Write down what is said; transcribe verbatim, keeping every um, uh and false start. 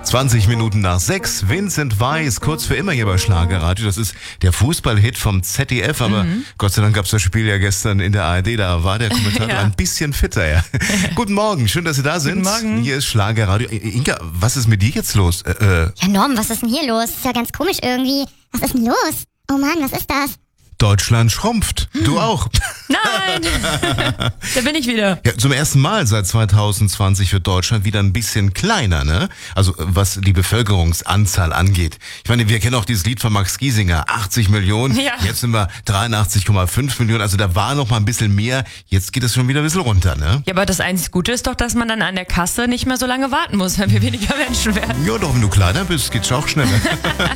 zwanzig Minuten nach sechs. Vincent Weiss, kurz für immer hier bei Schlagerradio. Das ist der Fußballhit vom Z D F, aber mhm. Gott sei Dank gab es das Spiel ja gestern in der A R D. Da war der Kommentator ja. ein bisschen fitter. Ja. Guten Morgen, schön, dass Sie da sind. Guten Morgen. Hier ist Schlagerradio. Inga, was ist mit dir jetzt los? Äh, äh, ja, Norm, was ist denn hier los? Ist ja ganz komisch irgendwie. Was ist denn los? Oh Mann, was ist das? Deutschland schrumpft. Du auch. Nein, da bin ich wieder. Ja, zum ersten Mal seit zwanzig zwanzig wird Deutschland wieder ein bisschen kleiner, ne? Also was die Bevölkerungsanzahl angeht. Ich meine, wir kennen auch dieses Lied von Max Giesinger, achtzig Millionen. Ja. Jetzt sind wir dreiundachtzig Komma fünf Millionen. Also da war noch mal ein bisschen mehr. Jetzt geht es schon wieder ein bisschen runter, ne? Ja, aber das einzig Gute ist doch, dass man dann an der Kasse nicht mehr so lange warten muss, wenn wir weniger Menschen werden. Ja, doch, wenn du kleiner bist, geht's auch schneller.